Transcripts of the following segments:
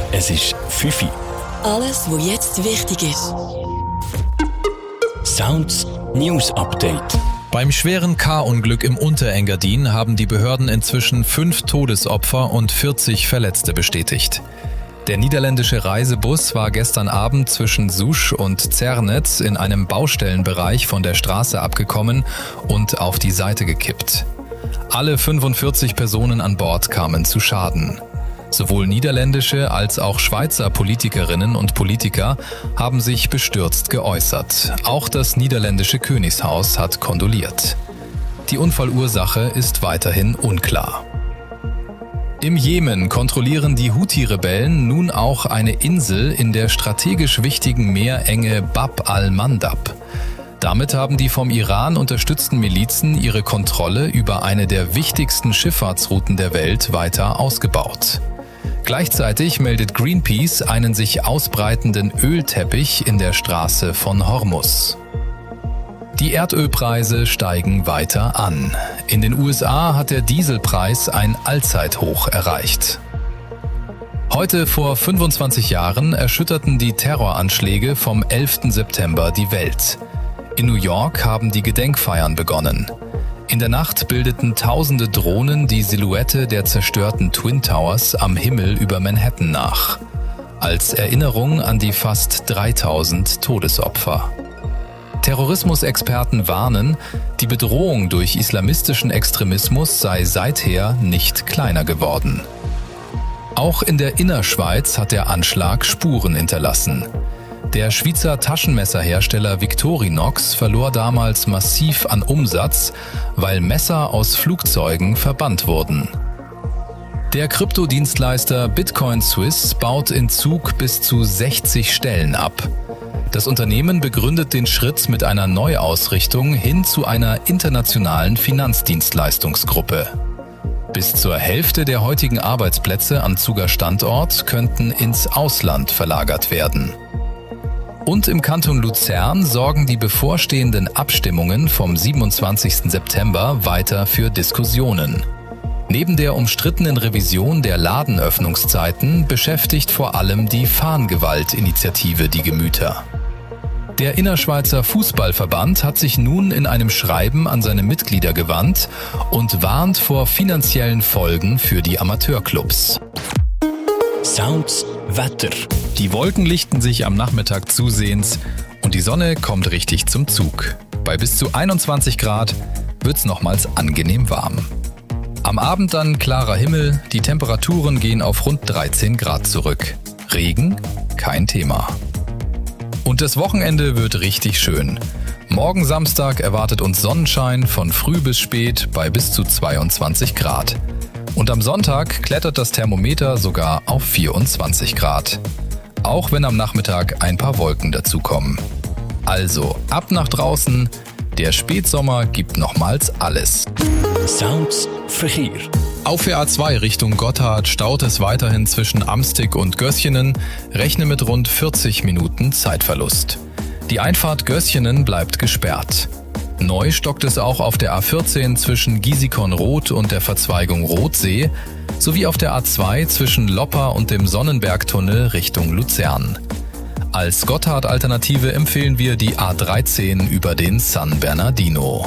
Es ist 5 Uhr. Alles, was jetzt wichtig ist. Sounds News Update. Beim schweren K-Unglück im Unterengadin haben die Behörden inzwischen 5 Todesopfer und 40 Verletzte bestätigt. Der niederländische Reisebus war gestern Abend zwischen Sousch und Zernez in einem Baustellenbereich von der Straße abgekommen und auf die Seite gekippt. Alle 45 Personen an Bord kamen zu Schaden. Sowohl niederländische als auch Schweizer Politikerinnen und Politiker haben sich bestürzt geäußert. Auch das niederländische Königshaus hat kondoliert. Die Unfallursache ist weiterhin unklar. Im Jemen kontrollieren die Houthi-Rebellen nun auch eine Insel in der strategisch wichtigen Meerenge Bab al-Mandab. Damit haben die vom Iran unterstützten Milizen ihre Kontrolle über eine der wichtigsten Schifffahrtsrouten der Welt weiter ausgebaut. Gleichzeitig meldet Greenpeace einen sich ausbreitenden Ölteppich in der Straße von Hormuz. Die Erdölpreise steigen weiter an. In den USA hat der Dieselpreis ein Allzeithoch erreicht. Heute vor 25 Jahren erschütterten die Terroranschläge vom 11. September die Welt. In New York haben die Gedenkfeiern begonnen. In der Nacht bildeten tausende Drohnen die Silhouette der zerstörten Twin Towers am Himmel über Manhattan nach. Als Erinnerung an die fast 3000 Todesopfer. Terrorismusexperten warnen, die Bedrohung durch islamistischen Extremismus sei seither nicht kleiner geworden. Auch in der Innerschweiz hat der Anschlag Spuren hinterlassen. Der Schweizer Taschenmesserhersteller Victorinox verlor damals massiv an Umsatz, weil Messer aus Flugzeugen verbannt wurden. Der Kryptodienstleister Bitcoin Suisse baut in Zug bis zu 60 Stellen ab. Das Unternehmen begründet den Schritt mit einer Neuausrichtung hin zu einer internationalen Finanzdienstleistungsgruppe. Bis zur Hälfte der heutigen Arbeitsplätze am Zuger Standort könnten ins Ausland verlagert werden. Und im Kanton Luzern sorgen die bevorstehenden Abstimmungen vom 27. September weiter für Diskussionen. Neben der umstrittenen Revision der Ladenöffnungszeiten beschäftigt vor allem die Fahngewalt-Initiative die Gemüter. Der Innerschweizer Fußballverband hat sich nun in einem Schreiben an seine Mitglieder gewandt und warnt vor finanziellen Folgen für die Amateurclubs. Sounds Wetter. Die Wolken lichten sich am Nachmittag zusehends und die Sonne kommt richtig zum Zug. Bei bis zu 21 Grad wird's nochmals angenehm warm. Am Abend dann klarer Himmel, die Temperaturen gehen auf rund 13 Grad zurück. Regen? Kein Thema. Und das Wochenende wird richtig schön. Morgen Samstag erwartet uns Sonnenschein von früh bis spät bei bis zu 22 Grad. Und am Sonntag klettert das Thermometer sogar auf 24 Grad. Auch wenn am Nachmittag ein paar Wolken dazukommen. Also ab nach draußen, der Spätsommer gibt nochmals alles. Sounds Verkehr. Auf der A2 Richtung Gotthard staut es weiterhin zwischen Amstig und Gößchenen, rechne mit rund 40 Minuten Zeitverlust. Die Einfahrt Gößchenen bleibt gesperrt. Neu stockt es auch auf der A14 zwischen Giesikon-Roth und der Verzweigung Rothsee sowie auf der A2 zwischen Loppa und dem Sonnenbergtunnel Richtung Luzern. Als Gotthard-Alternative empfehlen wir die A13 über den San Bernardino.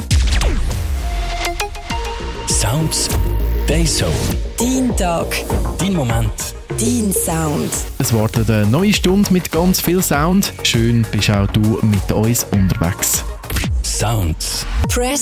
Sounds Dayzone. Dein Tag. Dein Moment. Dein Sound. Es wartet eine neue Stunde mit ganz viel Sound. Schön bist auch du mit uns unterwegs. Sounds. Press